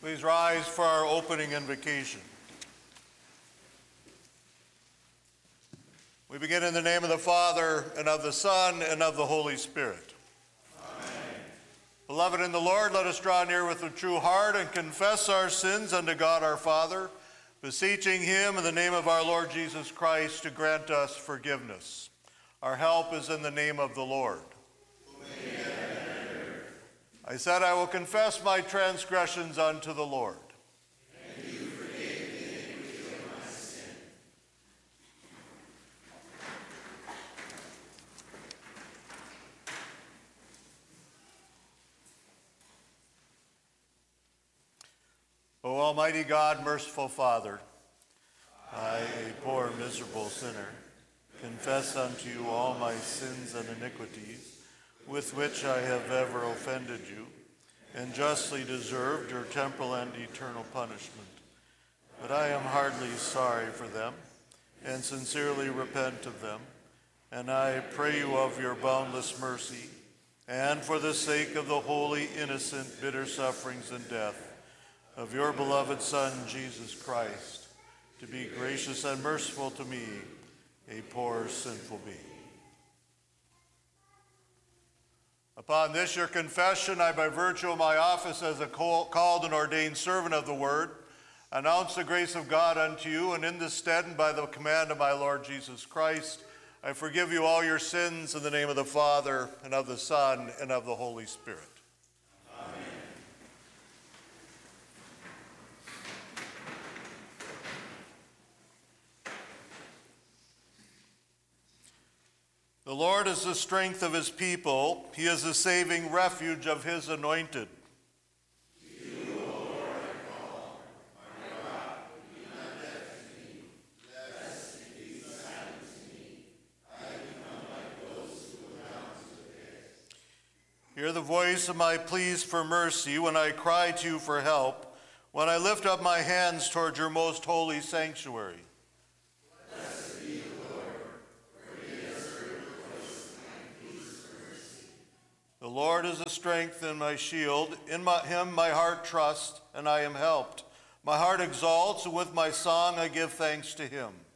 Please rise for our opening invocation. We begin in the name of the Father, and of the Son, and of the Holy Spirit. Amen. Beloved in the Lord, let us draw near with a true heart and confess our sins unto God our Father, beseeching him in the name of our Lord Jesus Christ to grant us forgiveness. Our help is in the name of the Lord. I said, I will confess my transgressions unto the Lord. And you forgave the iniquity of my sin. O Almighty God, merciful Father, I, a poor miserable sinner, confess unto you all my sins and iniquities, with which I have ever offended you, and justly deserved your temporal and eternal punishment. But I am heartily sorry for them, and sincerely repent of them, and I pray you of your boundless mercy, and for the sake of the holy, innocent, bitter sufferings and death of your beloved Son, Jesus Christ, to be gracious and merciful to me, a poor sinful being. Upon this your confession, I, by virtue of my office as a called and ordained servant of the word, announce the grace of God unto you, and in this stead and by the command of my Lord Jesus Christ, I forgive you all your sins in the name of the Father, and of the Son, and of the Holy Spirit. Amen. The Lord is the strength of his people. He is the saving refuge of his anointed. To you, O Lord, I call. My God, be not deaf to me, lest it be silent to me. I become like those who go down to the pit. Hear the voice of my pleas for mercy when I cry to you for help, when I lift up my hands toward your most holy sanctuary. The Lord is a strength and my shield. In him my heart trusts, and I am helped. My heart exalts, and with my song I give thanks to him.